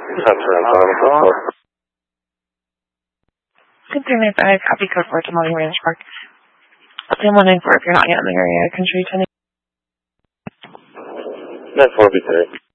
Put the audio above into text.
Good 395, copy code 4 to Molly Ranch Park. Same 194 if you're not yet in the area. I can show you 10. 9-4, be 3.